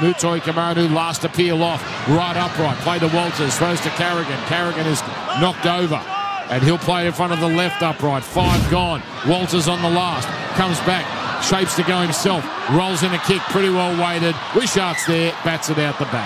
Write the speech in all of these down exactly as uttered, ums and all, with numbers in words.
Mutoi Kamanu, last appeal off, right upright, play to Walters, throws to Carrigan. Carrigan is knocked over, and he'll play in front of the left upright. Five gone. Walters on the last, comes back, shapes to go himself, rolls in a kick, pretty well weighted. Wishart's there, bats it out the back.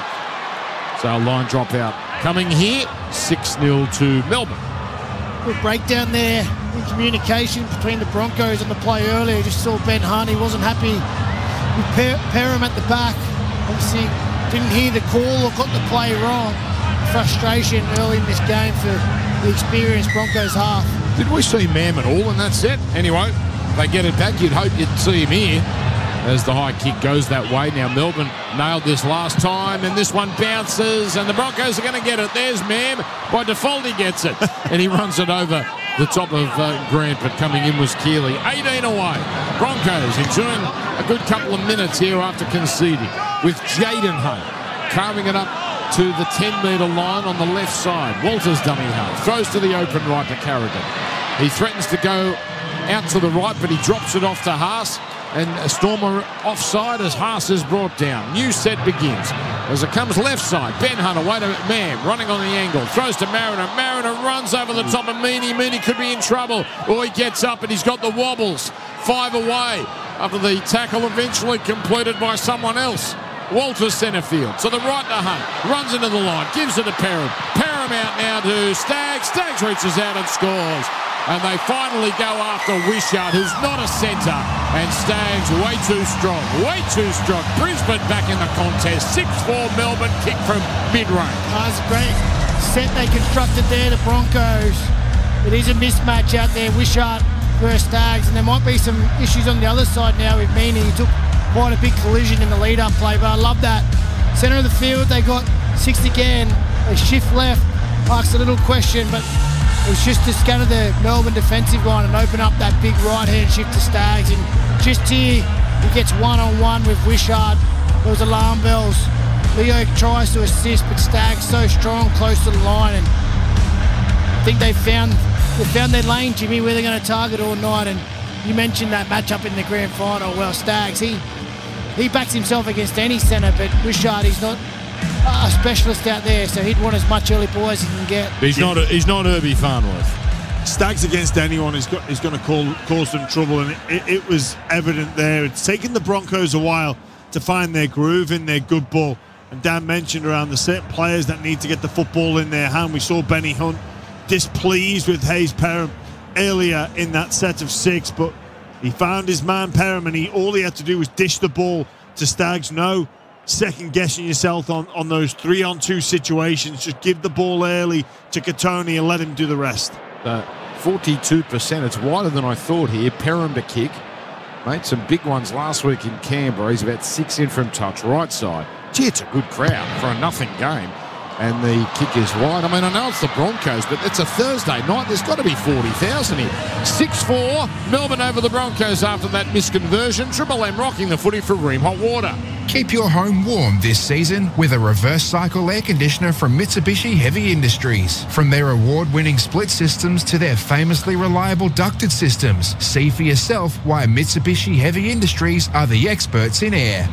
So a line drop out. Coming here, six nil to Melbourne. Good breakdown there in communication between the Broncos and the play earlier. Just saw Ben Hunt, he wasn't happy with per Perham at the back. Obviously didn't hear the call or got the play wrong. Frustration early in this game for the experienced Broncos half. Did we see Mam at all in that set? Anyway, if they get it back, you'd hope you'd see him here as the high kick goes that way. Now Melbourne nailed this last time, and this one bounces, and the Broncos are going to get it. There's Mam. By default, he gets it, and he runs it over the top of uh, Grant, but coming in was Keeley. eighteen away. Broncos enjoying a good couple of minutes here after conceding, with Jaden Hunt carving it up to the ten metre line on the left side. Walters dummy half, throws to the open right to Carrigan. He threatens to go out to the right, but he drops it off to Haas, and a Stormer offside as Haas is brought down. New set begins. As it comes left side, Ben Hunt away to Mam, running on the angle, throws to Mariner. Mariner runs over the top of Meaney. Meaney could be in trouble. Or he gets up and he's got the wobbles. Five away after the tackle eventually completed by someone else. Walters centre field. To the right to Hunt. Runs into the line. Gives it to Perham. Perham out now to Staggs. Staggs reaches out and scores. And they finally go after Wishart, who's not a centre. And Staggs way too strong. Way too strong. Brisbane back in the contest. six four Melbourne kick from mid-range. That's a great set they constructed there, the Broncos. It is a mismatch out there. Wishart versus Staggs. And there might be some issues on the other side now with Meaney. He took quite a big collision in the lead-up play, but I love that. Centre of the field, they got six again. They shift left. Asks a little question, but it was just to scatter the Melbourne defensive line and open up that big right-hand shift to Staggs. And just here, he gets one-on-one with Wishart. There was alarm bells. Leo tries to assist, but Staggs so strong, close to the line. And I think they found they found their lane, Jimmy, where they're going to target all night. And you mentioned that matchup in the grand final. Well, Staggs, he he backs himself against any centre, but Wishart, he's not a specialist out there, so he'd want as much early ball as he can get. He's not. A, he's not Herbie Farnworth. Staggs against anyone is, got, is going to call, cause them trouble, and it, it was evident there. It's taken the Broncos a while to find their groove in their good ball. And Dan mentioned around the set players that need to get the football in their hand. We saw Benny Hunt displeased with Hayes Perham earlier in that set of six, but he found his man Perham, and he all he had to do was dish the ball to Staggs. No second guessing yourself on, on those three on two situations. Just give the ball early to Katoni and let him do the rest. Uh, forty-two percent. It's wider than I thought here. Perham to kick. Made some big ones last week in Canberra. He's about six in from touch, right side. Gee, it's a good crowd for a nothing game. And the kick is wide. I mean, I know it's the Broncos, but it's a Thursday night. There's got to be forty thousand here. six four, Melbourne over the Broncos after that misconversion. Triple M rocking the footy for Ream Hot Water. Keep your home warm this season with a reverse cycle air conditioner from Mitsubishi Heavy Industries. From their award-winning split systems to their famously reliable ducted systems, see for yourself why Mitsubishi Heavy Industries are the experts in air.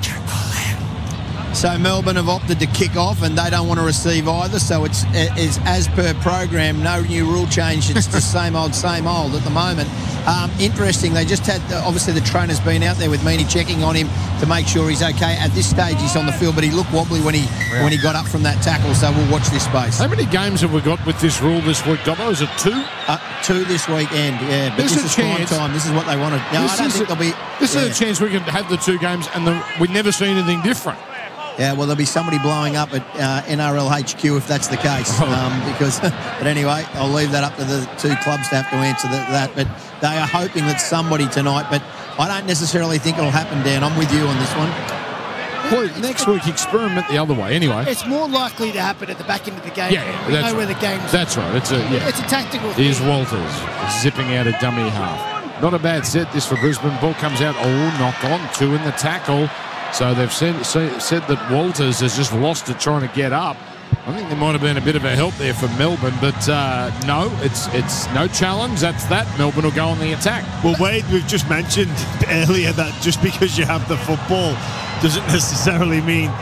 So Melbourne have opted to kick off, and they don't want to receive either. So it's, it's as per program, no new rule change. It's the same old, same old at the moment. Um, interesting, they just had, obviously the trainer's been out there with Meaney checking on him to make sure he's okay. At this stage, he's on the field, but he looked wobbly when he yeah. when he got up from that tackle. So we'll watch this space. How many games have we got with this rule this week, Dobbo? Is it two? Uh, two this weekend, yeah. But There's this is prime time. This is what they wanted. No, this I don't think a, there'll be. This yeah. is a chance we can have the two games, and the, we never see anything different. Yeah, well, there'll be somebody blowing up at uh, N R L H Q if that's the case. Um, because, but anyway, I'll leave that up to the two clubs to have to answer the, that. But they are hoping that somebody tonight. But I don't necessarily think it'll happen, Dan. I'm with you on this one. Well, next week, experiment the other way. Anyway, it's more likely to happen at the back end of the game. Yeah, yeah we that's know right. where the game's. That's right. It's a yeah. It's a tactical. Here's thing. Walters zipping out a dummy half. Not a bad set. This for Brisbane. Ball comes out. Oh, knock on. Two in the tackle. So they've said, said that Walters has just lost it trying to get up. I think there might have been a bit of a help there for Melbourne, but uh, no, it's it's no challenge. That's that. Melbourne will go on the attack. Well, Wade, we've just mentioned earlier that just because you have the football doesn't necessarily mean